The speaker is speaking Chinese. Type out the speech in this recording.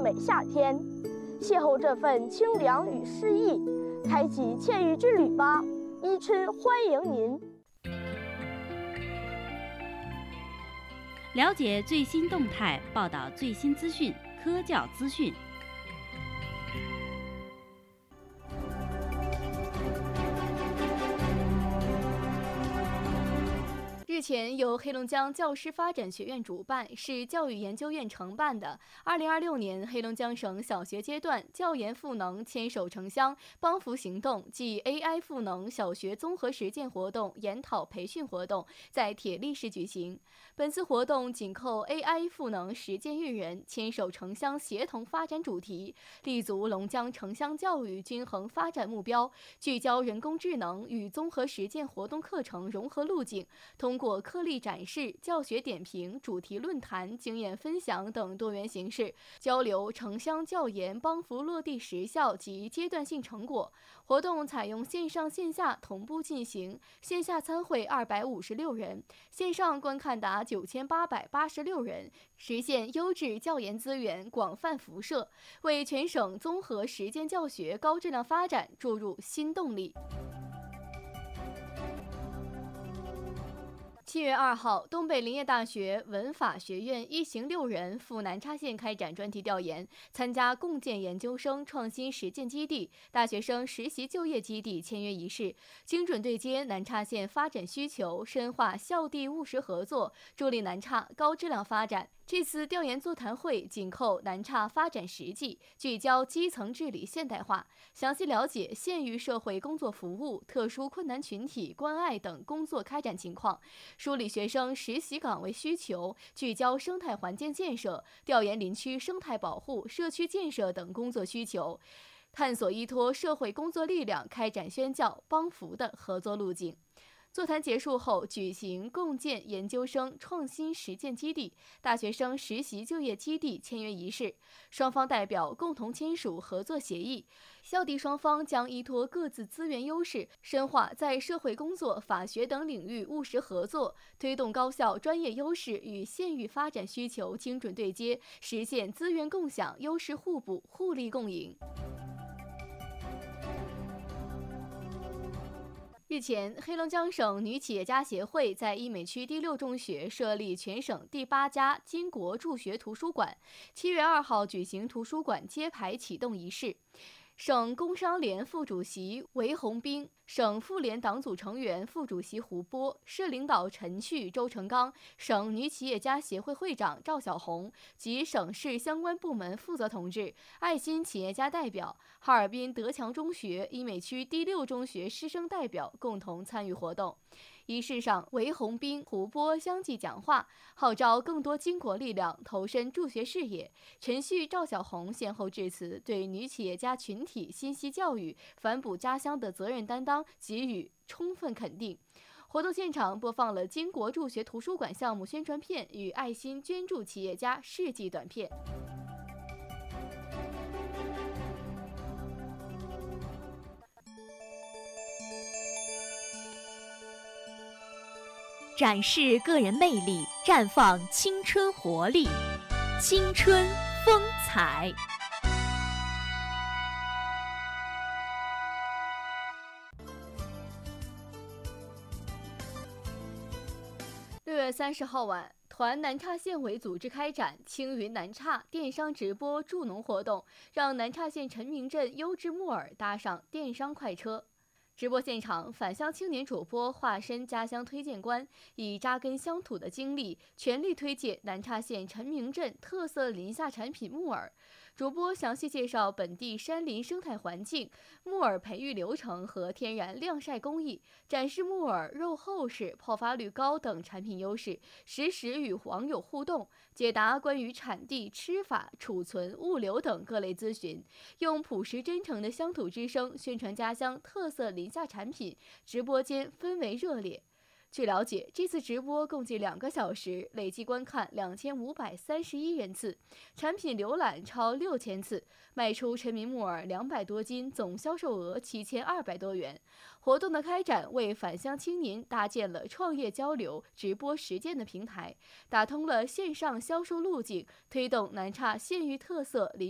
美夏天，邂逅这份清凉与诗意，开启沁郁之旅吧！伊春欢迎您。 了解最新动态，报道最新资讯，科教资讯。 日前，由黑龙江教师发展学院主办、市教育研究院承办的2026年黑龙江省小学阶段教研赋能牵手城乡帮扶行动暨 AI 赋能小学综合实践活动研讨培训活动在铁力市举行。本次活动紧扣 AI 赋能实践育人、牵手城乡协同发展主题，立足龙江城乡教育均衡发展目标，聚焦人工智能与综合实践活动课程融合路径，通过课例展示、教学点评、主题论坛、经验分享等多元形式，交流城乡教研帮扶落地实效及阶段性成果。活动采用线上线下同步进行，线下参会256人，线上观看达9886人，实现优质教研资源广泛辐射，为全省综合实践教学高质量发展注入新动力。7月2号，东北林业大学文法学院一行6人赴南岔县开展专题调研，参加共建研究生创新实践基地、大学生实习就业基地签约仪式，精准对接南岔县发展需求，深化校地务实合作，助力南岔高质量发展。这次调研座谈会紧扣南岔发展实际，聚焦基层治理现代化，详细了解县域社会工作服务、特殊困难群体关爱等工作开展情况，梳理学生实习岗位需求，聚焦生态环境建设、调研林区生态保护、社区建设等工作需求，探索依托社会工作力量开展宣教帮扶的合作路径。座谈结束后，举行共建研究生创新实践基地、大学生实习就业基地签约仪式，双方代表共同签署合作协议。校地双方将依托各自资源优势，深化在社会工作、法学等领域务实合作，推动高校专业优势与县域发展需求精准对接，实现资源共享、优势互补、互利共赢。日前，黑龙江省女企业家协会在医美区第6中学设立全省第8家金国助学图书馆，7月2号举行图书馆揭牌启动仪式。省工商联副主席韦宏斌、省妇联党组成员、副主席胡波、市领导陈旭、周成刚、省女企业家协会会长赵小红及省市相关部门负责同志、爱心企业家代表、哈尔滨德强中学医美区第6中学师生代表共同参与活动。仪式上，韦宏斌、胡波相继讲话，号召更多巾帼力量投身助学事业。陈旭、赵小红先后致辞，对女企业家群体信息教育、反哺家乡的责任担当给予充分肯定。活动现场播放了金国助学图书馆项目宣传片与爱心捐助企业家事迹短片。 展示个人魅力，绽放青春活力，青春风采。 6月30号晚，团南岔县委组织开展青云南岔电商直播助农活动，让南岔县陈明镇优质木耳搭上电商快车。直播现场，返乡青年主播化身家乡推荐官，以扎根乡土的经历，全力推介南岔县陈明镇特色林下产品木耳。主播详细介绍本地山林生态环境、木耳培育流程和天然晾晒工艺，展示木耳肉厚实、泡发率高等产品优势，实时与网友互动，解答关于产地、吃法、储存、物流等各类咨询，用朴实真诚的乡土之声宣传家乡特色林下产品。直播间氛围热烈。据了解，这次直播共计2个小时，累计观看2531人次，产品浏览超6000次，卖出陈明木耳200多斤，总销售额7200多元。活动的开展为返乡青年搭建了创业交流、直播实践的平台，打通了线上销售路径，推动南岔县域特色林